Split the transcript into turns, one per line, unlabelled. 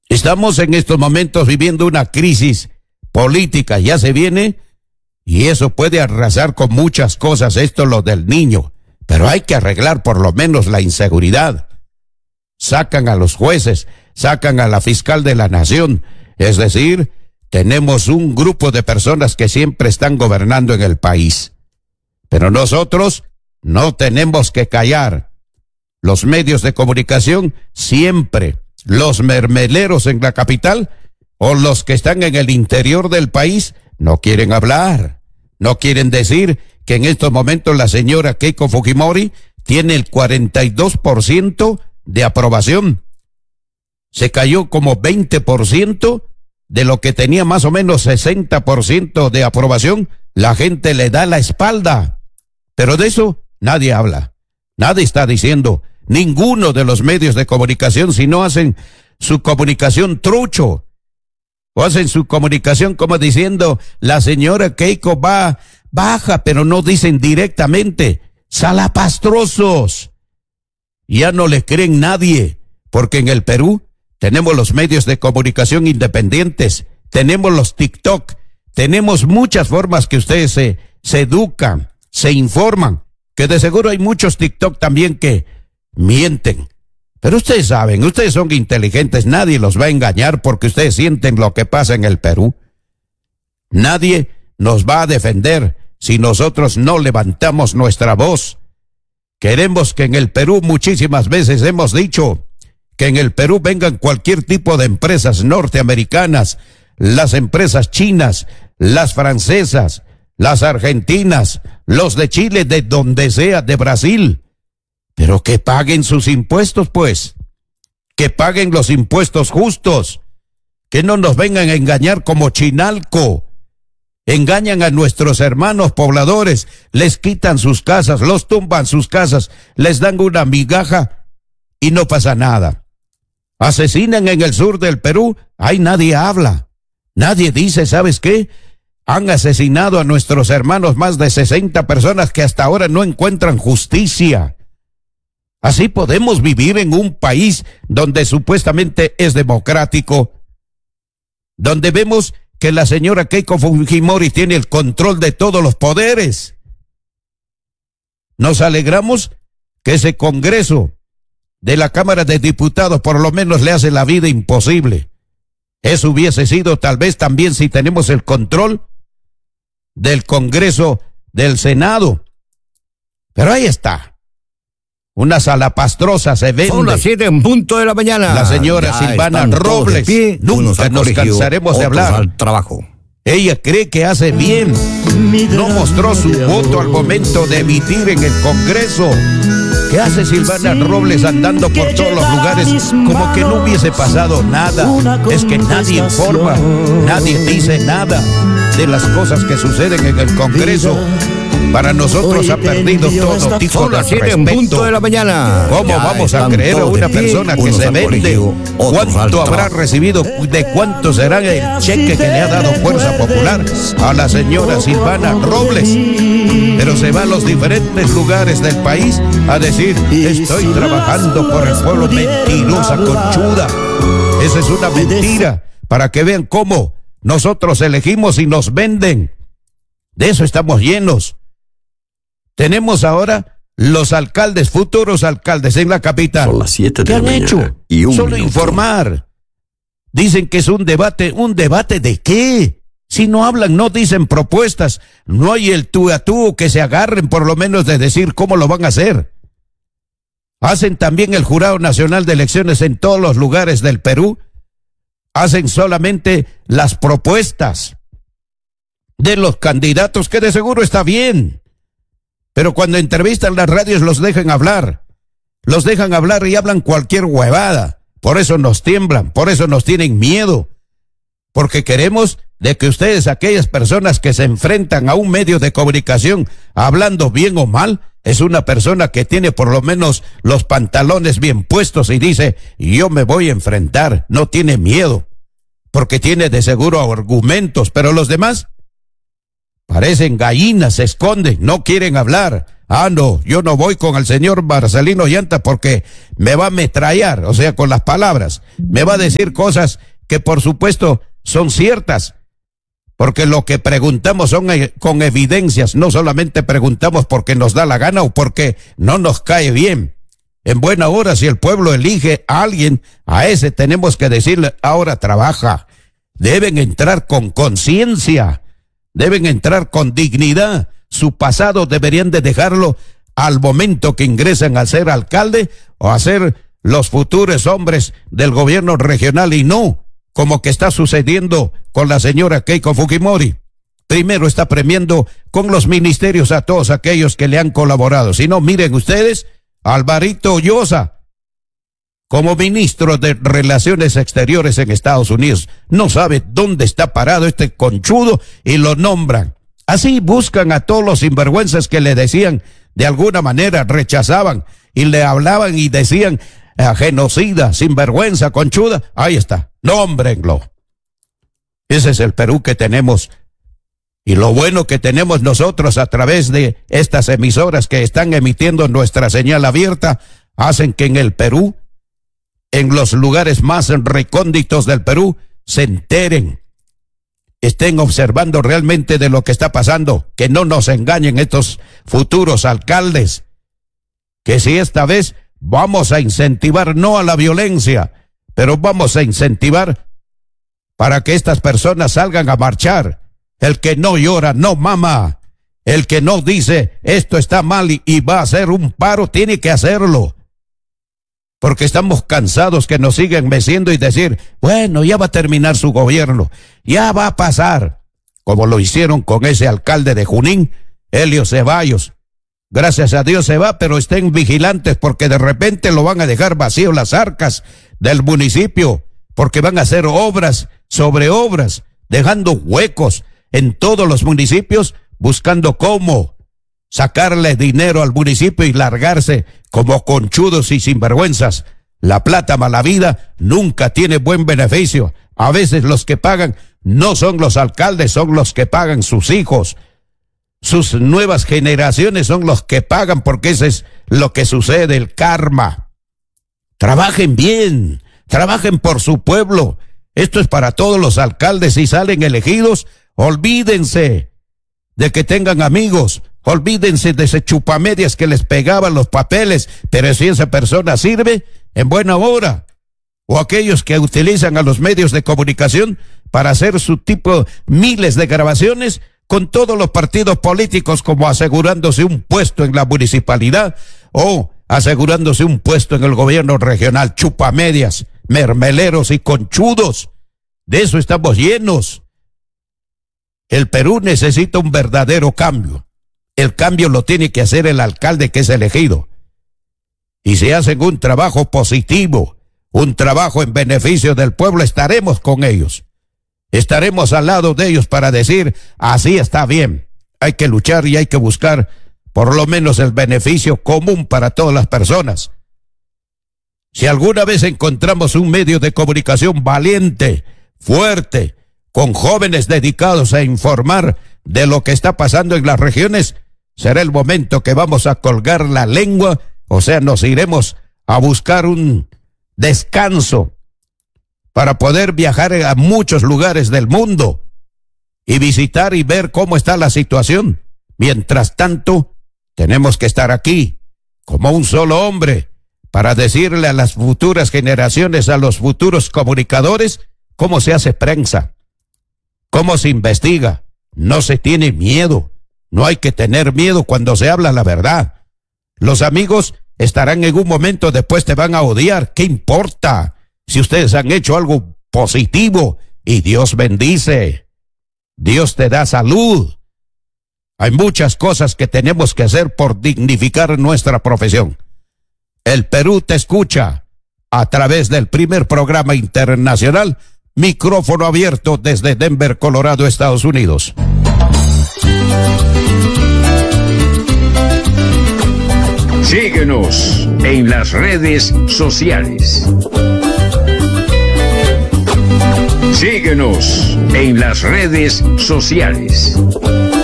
Estamos en estos momentos viviendo una crisis política, ya se viene, y eso puede arrasar con muchas cosas, esto lo del niño, pero hay que arreglar por lo menos la inseguridad. Sacan a los jueces, sacan a la fiscal de la nación, es decir, tenemos un grupo de personas que siempre están gobernando en el país. Pero nosotros no tenemos que callar. Los medios de comunicación siempre, los mermeleros en la capital o los que están en el interior del país no quieren hablar, no quieren decir que en estos momentos la señora Keiko Fujimori tiene el 42% de aprobación. Se cayó como 20% de lo que tenía más o menos 60% de aprobación. La gente le da la espalda, pero de eso nadie habla, nadie está diciendo. Ninguno de los medios de comunicación, si no hacen su comunicación trucho, o hacen su comunicación como diciendo, la señora Keiko baja, pero no dicen directamente, salapastrosos. Ya no les creen nadie, porque en el Perú tenemos los medios de comunicación independientes, tenemos los TikTok, tenemos muchas formas que ustedes se educan, se informan, que de seguro hay muchos TikTok también que mienten, pero ustedes saben, ustedes son inteligentes, nadie los va a engañar porque ustedes sienten lo que pasa en el Perú. Nadie nos va a defender si nosotros no levantamos nuestra voz. Queremos que en el Perú, muchísimas veces hemos dicho, que en el Perú vengan cualquier tipo de empresas norteamericanas, las empresas chinas, las francesas, las argentinas, los de Chile, de donde sea, de Brasil. Pero que paguen sus impuestos, pues. Que paguen los impuestos justos. Que no nos vengan a engañar como Chinalco. Engañan a nuestros hermanos pobladores. Les quitan sus casas, los tumban sus casas, les dan una migaja y no pasa nada. Asesinan en el sur del Perú, ahí nadie habla. Nadie dice, ¿sabes qué? Han asesinado a nuestros hermanos más de 60 personas que hasta ahora no encuentran justicia. Así podemos vivir en un país donde supuestamente es democrático, donde vemos que la señora Keiko Fujimori tiene el control de todos los poderes. Nos alegramos que ese Congreso de la Cámara de Diputados por lo menos le hace la vida imposible. Eso hubiese sido tal vez también si tenemos el control del Congreso del Senado. Pero ahí está. Una salapastrosa se vende.
Son las 7:00 a.m.
La señora Silvana Robles. Nunca nos cansaremos de hablar.
Al trabajo.
Ella cree que hace bien. No mostró su voto al momento de emitir en el Congreso. ¿Qué hace Silvana Robles andando por todos los lugares como que no hubiese pasado nada? Es que nadie informa, nadie dice nada de las cosas que suceden en el Congreso. Para nosotros ha perdido todo tipo de respeto. ¿Cómo vamos a creer a una persona que se vende? ¿Cuánto habrá recibido? ¿De cuánto será el cheque que le ha dado Fuerza Popular a la señora Silvana Robles? Pero se va a los diferentes lugares del país a decir, estoy trabajando por el pueblo. Mentirosa, conchuda. Esa es una mentira, para que vean cómo nosotros elegimos y nos venden. De eso estamos llenos. Tenemos ahora los alcaldes, futuros alcaldes en la capital.
Son las 7 de la mañana.
¿Qué han hecho?
Y
solo informar. Dicen que es un debate. ¿Un debate de qué? Si no hablan, no dicen propuestas. No hay el tú a tú, que se agarren por lo menos de decir cómo lo van a hacer. Hacen también el Jurado Nacional de Elecciones en todos los lugares del Perú. Hacen solamente las propuestas de los candidatos, que de seguro está bien. Pero cuando entrevistan las radios los dejan hablar y hablan cualquier huevada. Por eso nos tiemblan, por eso nos tienen miedo. Porque queremos de que ustedes, aquellas personas que se enfrentan a un medio de comunicación hablando bien o mal, es una persona que tiene por lo menos los pantalones bien puestos y dice, yo me voy a enfrentar, no tiene miedo, porque tiene de seguro argumentos, pero los demás parecen gallinas, se esconden, no quieren hablar. no, yo no voy con el señor Marcelino Llanta porque me va a ametrallar, o sea, con las palabras. Me va a decir cosas que por supuesto son ciertas, porque lo que preguntamos son con evidencias, no solamente preguntamos porque nos da la gana o porque no nos cae bien. En buena hora, si el pueblo elige a alguien, a ese tenemos que decirle, ahora trabaja. Deben entrar con conciencia, deben entrar con dignidad. Su pasado deberían de dejarlo al momento que ingresan a ser alcalde o a ser los futuros hombres del gobierno regional, y no como que está sucediendo con la señora Keiko Fujimori. Primero está premiando con los ministerios a todos aquellos que le han colaborado. Si no, miren ustedes, Alvarito Llosa, como ministro de Relaciones Exteriores en Estados Unidos, no sabe dónde está parado este conchudo y lo nombran. Así buscan a todos los sinvergüenzas que le decían, de alguna manera rechazaban y le hablaban y decían genocida, sinvergüenza, conchuda. Ahí está, nómbrenlo. Ese es el Perú que tenemos. Y lo bueno que tenemos nosotros a través de estas emisoras que están emitiendo nuestra señal abierta, hacen que en el Perú, en los lugares más recónditos del Perú, se enteren, estén observando realmente de lo que está pasando, que no nos engañen estos futuros alcaldes, que si esta vez vamos a incentivar no a la violencia, pero vamos a incentivar para que estas personas salgan a marchar. El que no llora no mama, el que no dice esto está mal y va a hacer un paro, tiene que hacerlo. Porque estamos cansados que nos siguen meciendo y decir, bueno, ya va a terminar su gobierno, ya va a pasar, como lo hicieron con ese alcalde de Junín, Helio Ceballos. Gracias a Dios se va, pero estén vigilantes porque de repente lo van a dejar vacío las arcas del municipio, porque van a hacer obras sobre obras, dejando huecos en todos los municipios, buscando cómo sacarle dinero al municipio y largarse como conchudos y sinvergüenzas. La plata mala vida nunca tiene buen beneficio. A veces los que pagan no son los alcaldes, son los que pagan sus hijos. Sus nuevas generaciones son los que pagan, porque eso es lo que sucede, el karma. Trabajen bien, trabajen por su pueblo. Esto es para todos los alcaldes. Si salen elegidos, olvídense de que tengan amigos, olvídense de ese chupamedias que les pegaban los papeles, pero si esa persona sirve, en buena hora. O aquellos que utilizan a los medios de comunicación para hacer su tipo, miles de grabaciones con todos los partidos políticos, como asegurándose un puesto en la municipalidad o asegurándose un puesto en el gobierno regional. Chupamedias, mermeleros y conchudos. De eso estamos llenos. El Perú necesita un verdadero cambio. El cambio lo tiene que hacer el alcalde que es elegido. Y si hacen un trabajo positivo, un trabajo en beneficio del pueblo, estaremos con ellos. Estaremos al lado de ellos para decir, así está bien. Hay que luchar y hay que buscar por lo menos el beneficio común para todas las personas. Si alguna vez encontramos un medio de comunicación valiente, fuerte, con jóvenes dedicados a informar de lo que está pasando en las regiones, será el momento que vamos a colgar la lengua, o sea, nos iremos a buscar un descanso para poder viajar a muchos lugares del mundo y visitar y ver cómo está la situación. Mientras tanto, tenemos que estar aquí como un solo hombre para decirle a las futuras generaciones, a los futuros comunicadores, cómo se hace prensa, cómo se investiga. No se tiene miedo, no hay que tener miedo cuando se habla la verdad. Los amigos estarán en un momento, después te van a odiar. ¿Qué importa si ustedes han hecho algo positivo? Y Dios bendice, Dios te da salud. Hay muchas cosas que tenemos que hacer por dignificar nuestra profesión. El Perú te escucha a través del primer programa internacional, Micrófono Abierto, desde Denver, Colorado, Estados Unidos.
Síguenos en las redes sociales. Síguenos en las redes sociales.